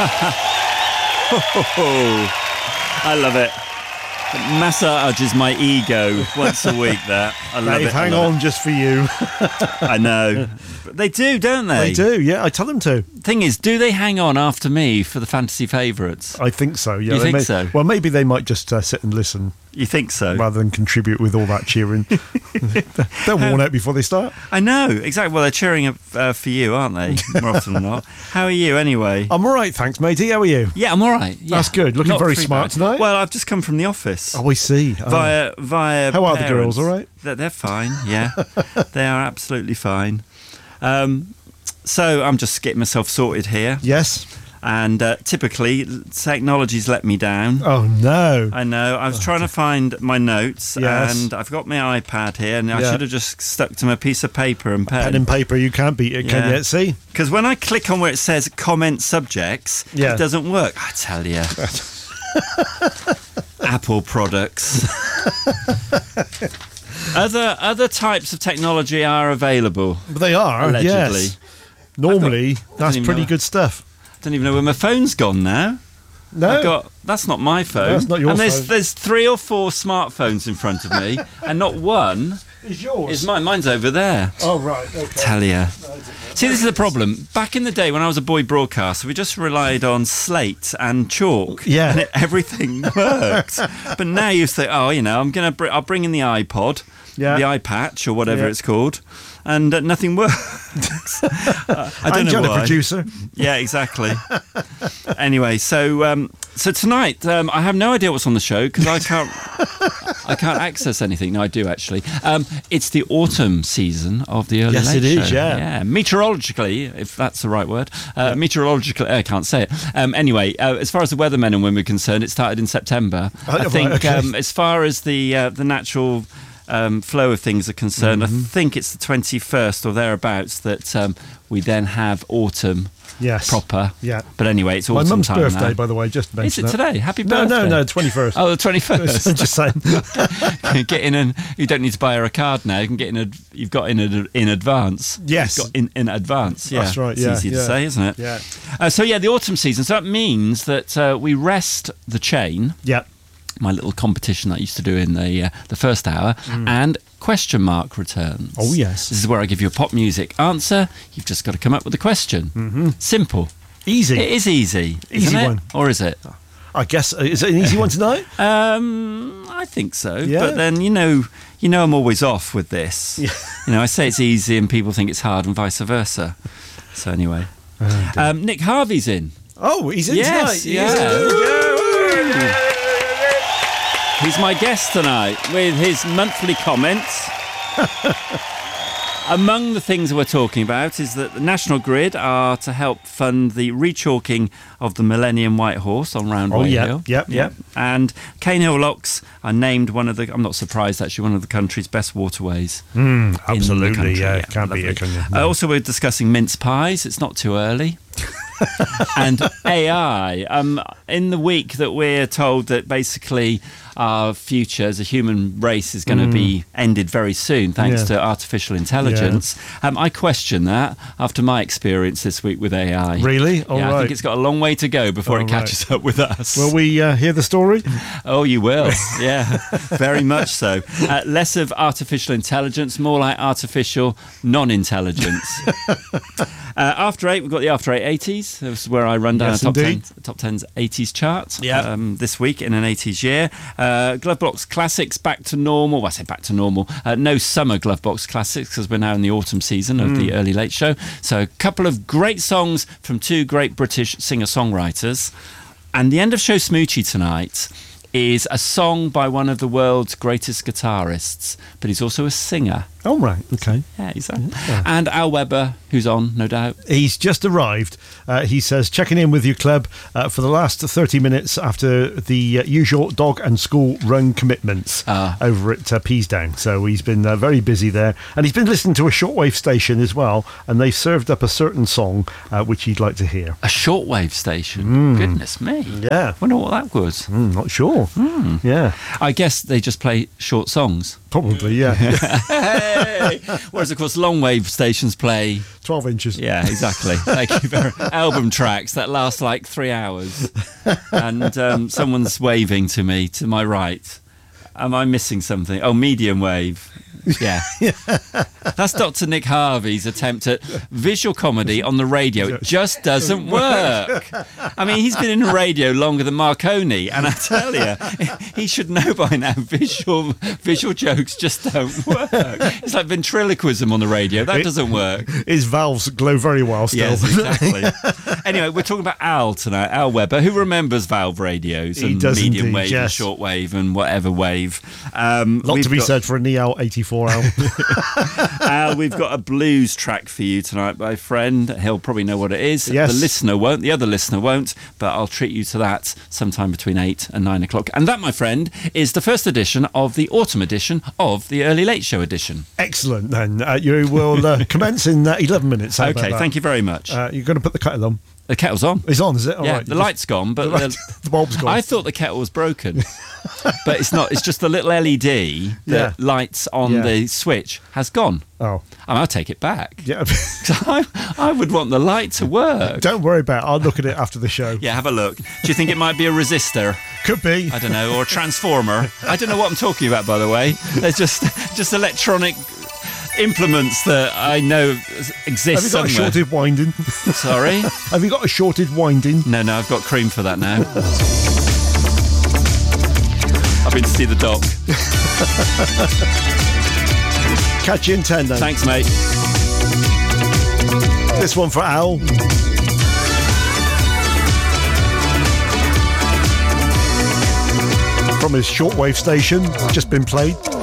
I love it. It massages my ego once a week. That I love Dave, it. hang on just for you. I know. But they do, don't they? They do, yeah. I tell them to. Thing is, do they hang on after me for the fantasy favourites? I think so, yeah. You think so? Well, maybe they might just sit and listen You think so? rather than contribute with all that cheering. They're worn out before they start. I know, exactly. Well, they're cheering up for you, aren't they? More often than not. How are you, anyway? I'm all right, thanks, matey. How are you? Yeah, I'm all right. Yeah. That's good. Looking Not very too smart bad. tonight. Well, I've just come from the office. Oh, I see. Oh. Via How are the parents. girls, all right? They're fine, yeah. They are absolutely fine. So I'm just getting myself sorted here. Yes. And typically, technology's let me down. Oh, no. I know. I was trying to find my notes, Yes. and I've got my iPad here, and I Yeah. should have just stuck to my piece of paper and pen. Pen and paper, you can't beat it, can Yeah. you? See? Because when I click on where it says comment subjects, Yeah. it doesn't work. I tell you. Apple products. Other types of technology are available. But they are, Allegedly. yes. Normally, that's even pretty know. good stuff. Don't even know where my phone's gone now. No. That's not my phone. That's not your and phone. there's 3 or 4 smartphones in front of me, and not one It's yours. is mine. Mine's over there. Oh, right. Okay. Tell ya. See, this is the problem. Back in the day when I was a boy broadcaster, we just relied on slate and chalk. Yeah. And everything worked. But now you say, oh, I'll bring in the iPod, Yeah. the iPatch or whatever Yeah. it's called, and nothing works. I don't I'm know Jenna, why. producer. Yeah, exactly. Anyway, so tonight I have no idea what's on the show because I can't access anything. No, I do actually. It's the autumn season of the early Yes, late it is, show. yeah. Meteorologically, if that's the right word. Meteorologically, I can't say it. Anyway, as far as the weathermen and women are concerned, it started in September. Oh, I think right, okay. as far as the natural flow of things are concerned, Mm-hmm. I think it's the 21st or thereabouts that we then have autumn. Yes. Proper. Yeah. But anyway, it's My autumn mum's time birthday, now. by the way, just Is mention it that. today? Happy No, birthday. 21st. Oh, the 21st. I'm just saying. Get in and you don't need to buy her a card now. You can get you've got in advance. Yes. You've got in advance. Yeah. That's right, It's yeah, easy to yeah. say, isn't it? Yeah. So the autumn season. So that means that we rest the chain. Yeah. My little competition that I used to do in the first hour, and question mark returns. Oh, yes. This is where I give you a pop music answer. You've just got to come up with a question. Mm-hmm. Simple. Easy. It is easy. Easy isn't it? one. Or is it? I guess. Is it an easy one tonight? I think so. Yeah. But then you know I'm always off with this. Yeah. I say it's easy and people think it's hard and vice versa. So anyway, Nick Harvey's in. Oh, he's in Yes, tonight. yeah. He's my guest tonight with his monthly comments. Among the things we're talking about is that the National Grid are to help fund the rechalking of the Millennium White Horse on Round Way Hill. Yeah. And Cane Hill Locks are named I'm not surprised actually, one of the country's best waterways. Absolutely, in the country. yeah. Can't lovely. beat it, can you? No. Also, we're discussing mince pies. It's not too early. And AI. In the week that we're told that basically our future as a human race is going to be ended very soon thanks Yeah. to artificial intelligence, I question that after my experience this week with AI. Really? All I right. think it's got a long way to go before All it catches up with us. Will we hear the story? Oh, you will. Yeah, very much so. Less of artificial intelligence, more like artificial non-intelligence. After 8, we've got the After 8 80s. This is where I run down Yes, a top indeed. 10's 80s chart Yeah. this week in an 80s year. Glovebox Classics, back to normal. Well, I say back to normal. No summer Glovebox Classics because we're now in the autumn season of the Early Late Show. So a couple of great songs from 2 great British singer-songwriters. And the end of show Smoochie tonight is a song by one of the world's greatest guitarists, but he's also a singer. Oh, right. Okay. Yeah, he's And Al Weber, who's on, no doubt. He's just arrived. He says, checking in with your club for the last 30 minutes after the usual dog and school run commitments over at Peasdown. So he's been very busy there. And he's been listening to a shortwave station as well. And they've served up a certain song which he'd like to hear. A shortwave station. Goodness me. Yeah. Wonder what that was. Not sure. Yeah. I guess they just play short songs. Probably, yeah. Hey! Whereas, of course, long wave stations play 12 inches. Yeah, exactly. Thank you very album tracks that last like 3 hours. And someone's waving to me to my right. Am I missing something? Oh, medium wave. Yeah. That's Dr. Nick Harvey's attempt at visual comedy on the radio. It just doesn't work. I mean, he's been in radio longer than Marconi, and I tell you, he should know by now visual jokes just don't work. It's like ventriloquism on the radio. That doesn't work. His valves glow very well still. Yes, exactly. Anyway, we're talking about Al tonight, Al Weber, who remembers valve radios and medium wave and short wave and whatever wave. Lot to be said for a Neal 84 Al. Al, we've got a blues track for you tonight, my friend. He'll probably know what it is. Yes. The listener won't, the other listener won't, but I'll treat you to that sometime between 8 and 9 o'clock. And that, my friend, is the first edition of the autumn edition of the Early Late Show edition. Excellent, then. You will commence in 11 minutes. How okay, thank you very much. You're going to put the kettle on. The kettle's on. It's on, is it? All right. The light's gone, but the bulb's gone. I thought the kettle was broken, but it's not. It's just the little LED that lights on the switch has gone. Oh. I'll take it back. Yeah. I would want the light to work. Don't worry about it. I'll look at it after the show. Yeah, have a look. Do you think it might be a resistor? Could be. I don't know, or a transformer. I don't know what I'm talking about, by the way. There's just electronic implements that I know exist somewhere. Have you got a shorted winding? Sorry? Have you got a shorted winding? No, I've got cream for that now. I've been to see the doc. Catch you in 10 then. Thanks, mate. This one for Al. From his shortwave station, just been played.